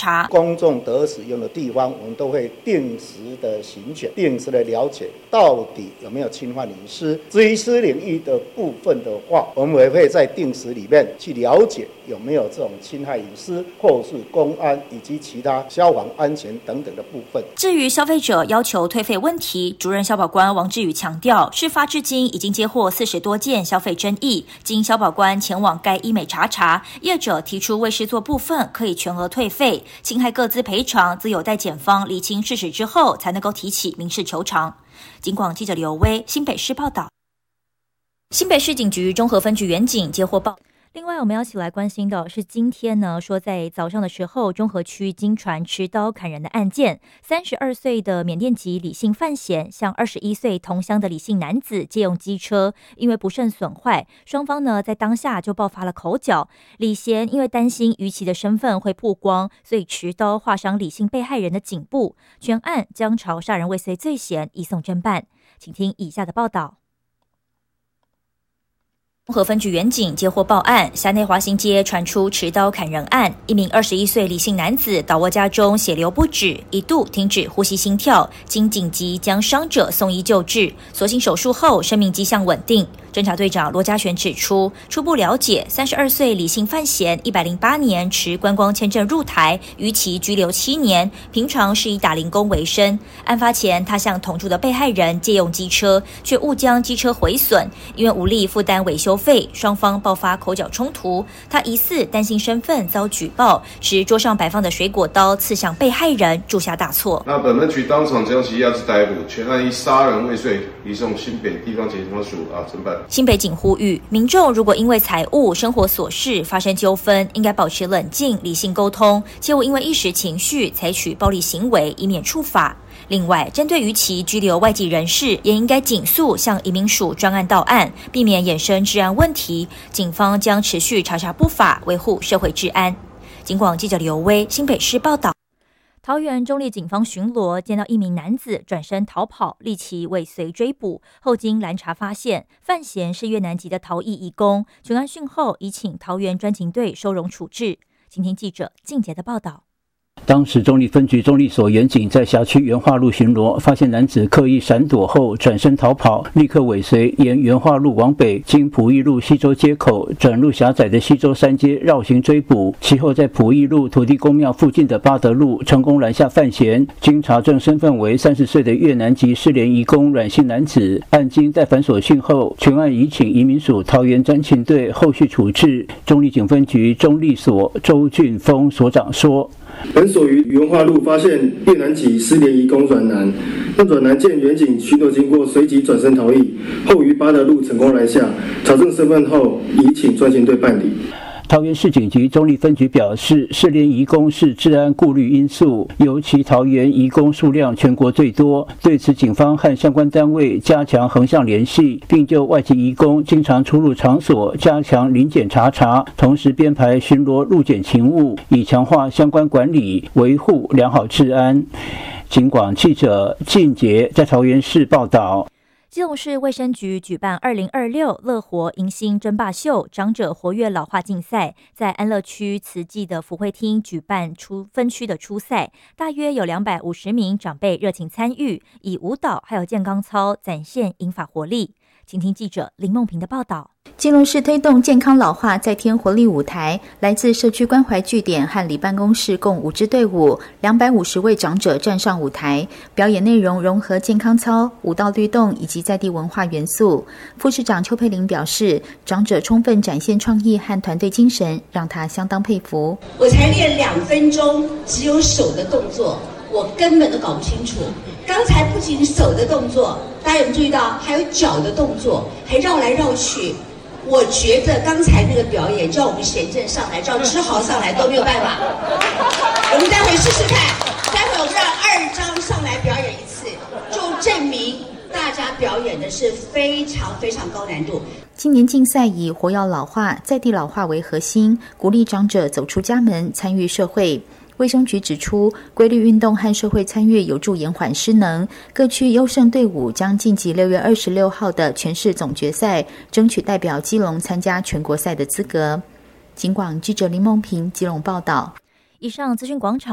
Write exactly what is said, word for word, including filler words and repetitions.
查。 公众得使用的地方，我们都会定时的巡检，定时的了解到底有没有侵犯隐私。至于私领域的部分的话，我们也会在定时里面去了解有没有这种侵害隐私，或是公安以及其他消防安全等等的部分。 至于消费者要求退费问题，主任消保官王志宇强调，事发至今已经接获四十多件消费争议，经消保官前往该医美查查，业者提出未施作部分可以全额退费，侵害个资赔偿则有待检方厘清事实之后才能够提起民事求偿。警广记者刘威新北市报道。新北市警局中和分局员警接获报。另外，我们要一起来关心的是，今天呢，说在早上的时候，中和区经传持刀砍人的案件，三十二岁的缅甸籍李姓犯嫌向二十一岁同乡的李姓男子借用机车，因为不慎损坏，双方呢在当下就爆发了口角。李嫌因为担心逾期的身份会曝光，所以持刀划伤李姓被害人的颈部，全案将朝杀人未遂罪嫌移送侦办。请听以下的报道。中和分局员警接获报案，辖内华新街传出持刀砍人案，一名二十一岁李姓男子倒卧家中，血流不止，一度停止呼吸心跳，经紧急将伤者送医救治，所幸手术后生命迹象稳定。侦查队长罗家璇指出，初步了解，三十二岁李姓犯嫌一百零八年持观光签证入台，逾期拘留七年，平常是以打零工为生。案发前，他向同住的被害人借用机车，却误将机车毁损，因为无力负担维修费，双方爆发口角冲突。他疑似担心身份遭举报，持桌上摆放的水果刀刺向被害人，铸下大错。 那本分局当场将其押至逮捕，全案以杀人未遂移送新北地方检察署啊侦办。 新北警呼吁民众，如果因为财务、生活琐事发生纠纷，应该保持冷静、理性沟通，切勿因为一时情绪采取暴力行为，以免触法。另外，针对逾期拘留外籍人士，也应该尽速向移民署专案到案，避免衍生治安问题。警方将持续查查不法，维护社会治安。警广记者刘威新北市报道。桃园中壢警方巡逻，见到一名男子转身逃跑，立即尾随追捕，后经拦查发现，犯嫌是越南籍的逃逸移工。全案讯后，已请桃园专勤队收容处置。请听记者静杰的报道。 当时中壢分局中壢所员警在辖区元化路巡逻，发现男子刻意闪躲后转身逃跑，立刻尾随沿元化路往北，经埔义路西周街口转入狭窄的西周三街绕行追捕。其后在埔义路土地公庙附近的八德路成功拦下犯嫌，经查证身份为三十岁的越南籍失联移工阮姓男子。案经待反锁讯后，全案移请移民署桃园专勤队后续处置。中壢警分局中壢所周俊峰所长说。 本所于元化路发现越南籍失联移工阮男，那阮男见员警巡逻经过，随即转身逃逸，后于八德路成功拦下，查证身份后，已请专勤队办理。 桃园市警局中壢分局表示，失联移工是治安顾虑因素，尤其桃园移工数量全国最多。对此，警方和相关单位加强横向联系，并就外籍移工经常出入场所加强临检查查，同时编排巡逻路检勤务，以强化相关管理，维护良好治安。警广记者靳杰在桃园市报道。 基隆市卫生局举办二零二六乐活迎新争霸秀长者活跃老化竞赛，在安乐区慈济的福会厅举办出分区的初赛，大约有两百五十名长辈热情参与，以舞蹈还有健康操展现银发活力。请听记者林梦平的报道。 基隆市推动健康老化再添活力舞台，来自社区关怀据点和里办公室共五支队伍，两百五十位长者站上舞台，表演内容融合健康操、舞蹈律动以及在地文化元素。副市长邱佩玲表示，长者充分展现创意和团队精神，让他相当佩服。 我才练两分钟，只有手的动作，我根本都搞不清楚。刚才不仅手的动作，大家有没有注意到，还有脚的动作，还绕来绕去。我觉得刚才那个表演叫我们贤正上来，叫志豪上来都没有办法。我们待会试试看，待会我们让二张上来表演一次，就证明大家表演的是非常非常高难度。 今年竞赛以活跃老化、在地老化为核心，鼓励长者走出家门，参与社会。卫生局指出，规律运动和社会参与有助延缓失能。各区优胜队伍将晋级六月二十六号的全市总决赛，争取代表基隆参加全国赛的资格。警广记者林梦平基隆报道。 以上资讯广场。